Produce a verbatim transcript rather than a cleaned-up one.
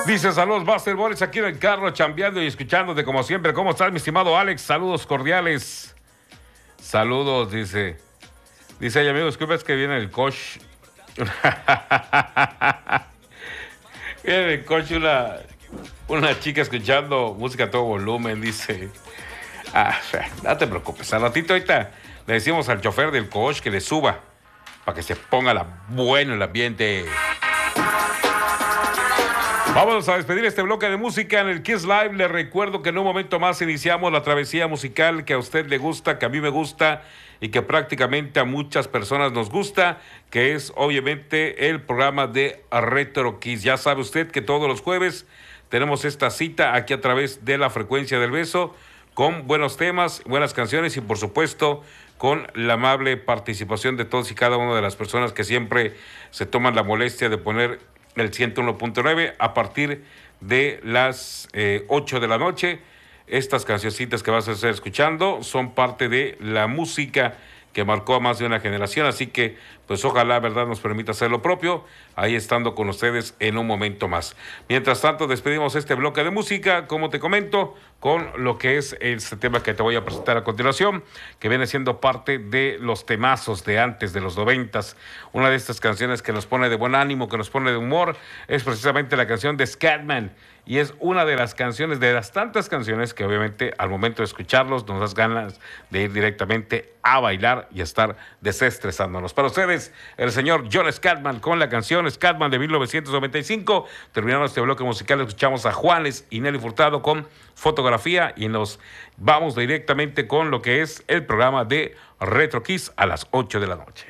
Dice, saludos, Buster Boris, aquí en el carro, chambeando y escuchándote como siempre. ¿Cómo estás, mi estimado Alex? Saludos cordiales. Saludos, dice. Dice, ay, amigos, ¿qué ves que viene el coach? Viene el coach, una, una chica escuchando música a todo volumen, dice. Ah, no te preocupes, al ratito ahorita le decimos al chofer del coach que le suba para que se ponga la, bueno el ambiente. Vamos a despedir este bloque de música en el Kiss Live. Les recuerdo que en un momento más iniciamos la travesía musical que a usted le gusta, que a mí me gusta y que prácticamente a muchas personas nos gusta, que es obviamente el programa de Retro Kiss. Ya sabe usted que todos los jueves tenemos esta cita aquí a través de la frecuencia del beso, con buenos temas, buenas canciones y por supuesto con la amable participación de todos y cada una de las personas que siempre se toman la molestia de poner el ciento uno punto nueve a partir de las eh, ocho de la noche. Estas cancioncitas que vas a estar escuchando son parte de la música que marcó a más de una generación, así que pues ojalá, verdad, nos permita hacer lo propio, ahí estando con ustedes en un momento más. Mientras tanto, despedimos este bloque de música, como te comento, con lo que es este tema que te voy a presentar a continuación, que viene siendo parte de los temazos de antes, de los noventas. Una de estas canciones que nos pone de buen ánimo, que nos pone de humor, es precisamente la canción de Scatman, y es una de las canciones, de las tantas canciones que obviamente al momento de escucharlos nos das ganas de ir directamente a bailar y a estar desestresándonos. Para ustedes, el señor John Scatman con la canción Scatman de mil novecientos noventa y cinco. Terminando este bloque musical, escuchamos a Juanes y Nelly Furtado con Fotografía y nos vamos directamente con lo que es el programa de Retro Kiss a las ocho de la noche.